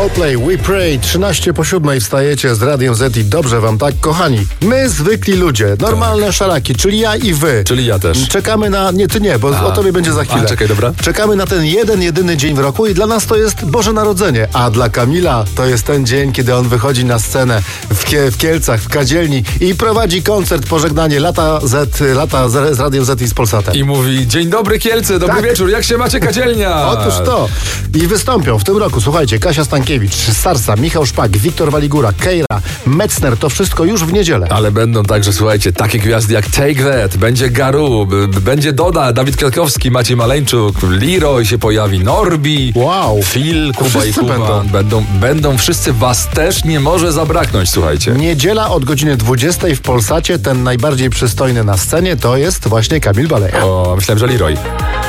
Coldplay, We Pray, 13:07 wstajecie z Radiem Z i dobrze wam tak, kochani. My zwykli ludzie, normalne szaraki, czyli ja i wy. Czyli ja też. Czekamy na... Nie, ty nie, bo o tobie będzie za chwilę. Czekaj, dobra. Czekamy na ten jedyny dzień w roku i dla nas to jest Boże Narodzenie, a dla Kamila to jest ten dzień, kiedy on wychodzi na scenę w Kielcach, w Kadzielni i prowadzi koncert pożegnanie lata z Radiem Z i z Polsatem. I mówi: dzień dobry Kielce, dobry wieczór, jak się macie, Kadzielnia? Otóż to. I wystąpią w tym roku, słuchajcie, Kasia Stankiewicz, Starsa, Michał Szpak, Wiktor Waligura, Kejra, Metzner, to wszystko już w niedzielę. Ale będą także, słuchajcie, takie gwiazdy jak Take That, będzie Garu, będzie Doda, Dawid Kwiatkowski, Maciej Maleńczuk, Leroy się pojawi, Norbi, Wow. Phil, Kuba Wszyscy i Kuba. Będą wszyscy, was też nie może zabraknąć, słuchajcie. Niedziela od godziny 20 w Polsacie, ten najbardziej przystojny na scenie to jest właśnie Kamil Baleja. O, myślałem, że Leroy.